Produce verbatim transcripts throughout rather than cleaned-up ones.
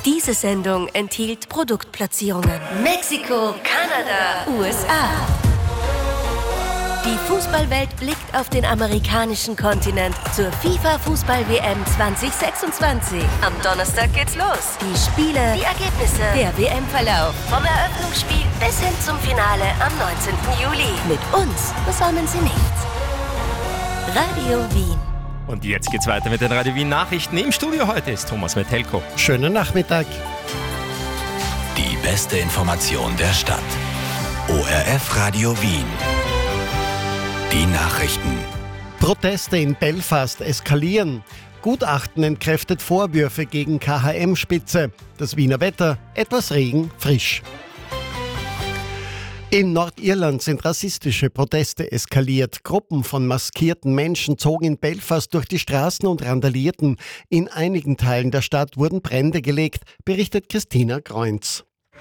Diese Sendung enthielt Produktplatzierungen. Mexiko, Kanada, U S A. Die Fußballwelt blickt auf den amerikanischen Kontinent zur FIFA-Fußball-W M zwanzig sechsundzwanzig. Am Donnerstag geht's los. Die Spiele, die Ergebnisse, der W M-Verlauf. Vom Eröffnungsspiel bis hin zum Finale am neunzehnten Juli. Mit uns versäumen Sie nichts. Radio Wien. Und jetzt geht's weiter mit den Radio Wien Nachrichten. Im Studio heute ist Thomas Metelko. Schönen Nachmittag. Die beste Information der Stadt. O R F Radio Wien. Die Nachrichten. Proteste in Belfast eskalieren. Gutachten entkräftet Vorwürfe gegen K H M-Spitze. Das Wiener Wetter, etwas Regen, frisch. In Nordirland sind rassistische Proteste eskaliert. Gruppen von maskierten Menschen zogen in Belfast durch die Straßen und randalierten. In einigen Teilen der Stadt wurden Brände gelegt, berichtet Christina Kreunz.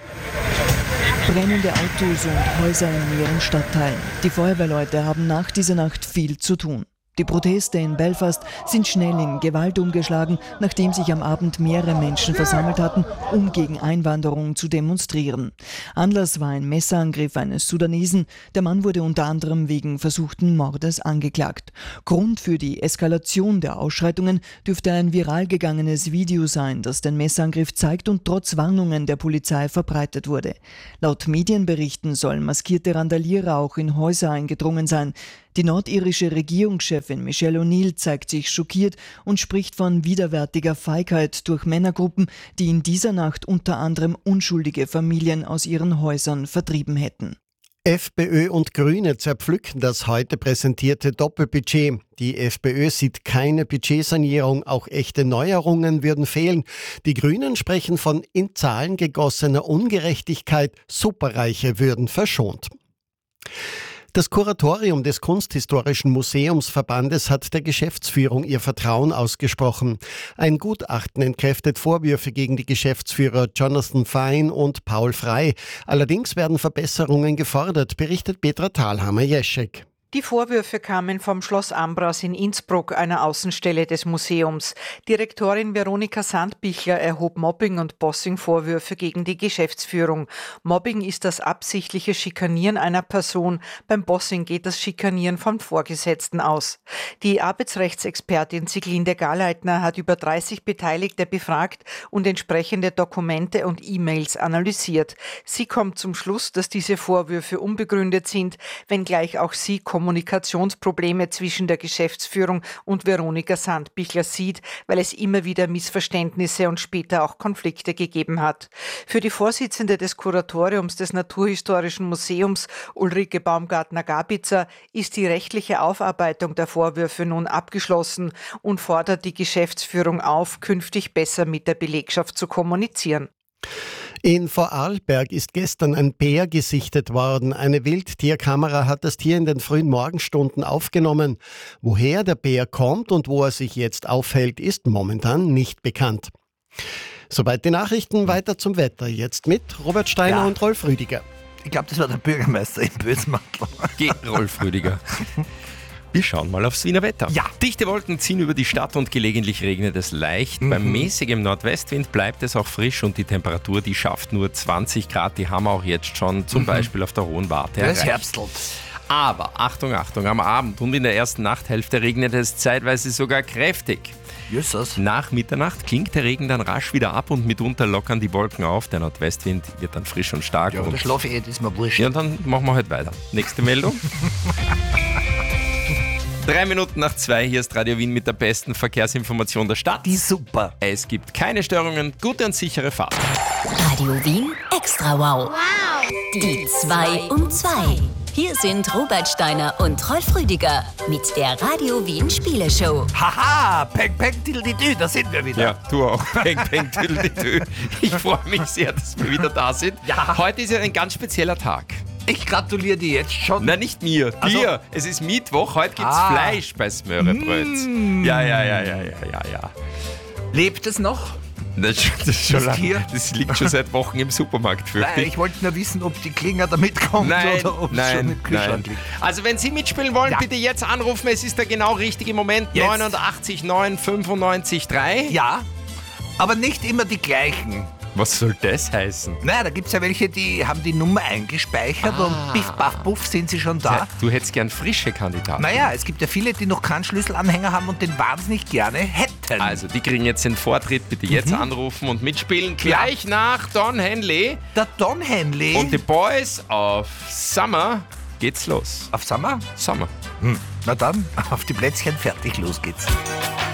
Brennende Autos und Häuser in mehreren Stadtteilen. Die Feuerwehrleute haben nach dieser Nacht viel zu tun. Die Proteste in Belfast sind schnell in Gewalt umgeschlagen, nachdem sich am Abend mehrere Menschen versammelt hatten, um gegen Einwanderung zu demonstrieren. Anlass war ein Messerangriff eines Sudanesen. Der Mann wurde unter anderem wegen versuchten Mordes angeklagt. Grund für die Eskalation der Ausschreitungen dürfte ein viral gegangenes Video sein, das den Messerangriff zeigt und trotz Warnungen der Polizei verbreitet wurde. Laut Medienberichten sollen maskierte Randalierer auch in Häuser eingedrungen sein. Die nordirische Regierungschefin Michelle O'Neill zeigt sich schockiert und spricht von widerwärtiger Feigheit durch Männergruppen, die in dieser Nacht unter anderem unschuldige Familien aus ihren Häusern vertrieben hätten. FPÖ und Grüne zerpflücken das heute präsentierte Doppelbudget. Die FPÖ sieht keine Budgetsanierung, auch echte Neuerungen würden fehlen. Die Grünen sprechen von in Zahlen gegossener Ungerechtigkeit, Superreiche würden verschont. Das Kuratorium des Kunsthistorischen Museumsverbandes hat der Geschäftsführung ihr Vertrauen ausgesprochen. Ein Gutachten entkräftet Vorwürfe gegen die Geschäftsführer Jonathan Fein und Paul Frey. Allerdings werden Verbesserungen gefordert, berichtet Petra Thalhammer-Jeschek. Die Vorwürfe kamen vom Schloss Ambras in Innsbruck, einer Außenstelle des Museums. Direktorin Veronika Sandbichler erhob Mobbing- und Bossing-Vorwürfe gegen die Geschäftsführung. Mobbing ist das absichtliche Schikanieren einer Person. Beim Bossing geht das Schikanieren vom Vorgesetzten aus. Die Arbeitsrechtsexpertin Siglinde Galeitner hat über dreißig Beteiligte befragt und entsprechende Dokumente und E-Mails analysiert. Sie kommt zum Schluss, dass diese Vorwürfe unbegründet sind, wenngleich auch sie Kommunikationsprobleme zwischen der Geschäftsführung und Veronika Sandbichler sieht, weil es immer wieder Missverständnisse und später auch Konflikte gegeben hat. Für die Vorsitzende des Kuratoriums des Naturhistorischen Museums, Ulrike Baumgartner-Gabitzer, ist die rechtliche Aufarbeitung der Vorwürfe nun abgeschlossen und fordert die Geschäftsführung auf, künftig besser mit der Belegschaft zu kommunizieren. In Vorarlberg ist gestern ein Bär gesichtet worden. Eine Wildtierkamera hat das Tier in den frühen Morgenstunden aufgenommen. Woher der Bär kommt und wo er sich jetzt aufhält, ist momentan nicht bekannt. Soweit die Nachrichten, weiter zum Wetter. Jetzt mit Robert Steiner ja. und Rolf Rüdiger. Ich glaube, das war der Bürgermeister im Bösmantel. Geh, Rolf Rüdiger. Wir schauen mal aufs Wiener Wetter. Ja. Dichte Wolken ziehen über die Stadt und gelegentlich regnet es leicht. Mhm. Bei mäßigem Nordwestwind bleibt es auch frisch und die Temperatur, die schafft nur zwanzig Grad. Die haben wir auch jetzt schon zum mhm. Beispiel auf der Hohen Warte erreicht. Es herbstelt. Aber, Achtung, Achtung, am Abend und in der ersten Nachthälfte regnet es zeitweise sogar kräftig. Jesus. Nach Mitternacht klingt der Regen dann rasch wieder ab und mitunter lockern die Wolken auf. Der Nordwestwind wird dann frisch und stark. Ja, und der schlafe ich, das ist mir wurscht. Ja, und dann machen wir halt weiter. Nächste Meldung. Drei Minuten nach zwei, hier ist Radio Wien mit der besten Verkehrsinformation der Stadt. Die super. Es gibt keine Störungen, gute und sichere Fahrt. Radio Wien Extra Wow. Wow. Die zwei um zwei. Hier sind Robert Steiner und Rolf Rüdiger mit der Radio Wien Spieleshow. Haha, peng, peng, tiddle-di-dü, da sind wir wieder. Ja, du auch. Peng, peng, tiddle-di-dü. Ich freue mich sehr, dass wir wieder da sind. Ja. Heute ist ja ein ganz spezieller Tag. Ich gratuliere dir jetzt schon. Nein, nicht mir, dir. Also, es ist Mittwoch, heute gibt's ah. Fleisch bei Smörebrötz. Mm. Ja, ja, ja, ja, ja, ja, ja. Lebt es noch? Das, das, ist schon das, lang, das liegt schon seit Wochen im Supermarkt, fürchte ich. Ich wollte nur wissen, ob die Klinger da mitkommt nein, oder ob nein, es schon im Kühlschrank liegt. Also wenn Sie mitspielen wollen, ja. bitte jetzt anrufen. Es ist der genau richtige Moment. Jetzt. neunundachtzig neun fünfundneunzig drei. Ja. Aber nicht immer die gleichen. Was soll das heißen? Naja, da gibt es ja welche, die haben die Nummer eingespeichert Ah. und piff, paff, puff sind sie schon da. Ja, du hättest gern frische Kandidaten. Naja, es gibt ja viele, die noch keinen Schlüsselanhänger haben und den wahnsinnig gerne hätten. Also, die kriegen jetzt den Vortritt. Bitte jetzt Mhm. anrufen und mitspielen. Gleich nach Don Henley. Der Don Henley. Und die Boys auf Summer geht's los. Auf Sommer? Summer. Hm. Na dann, auf die Plätzchen, fertig, los geht's.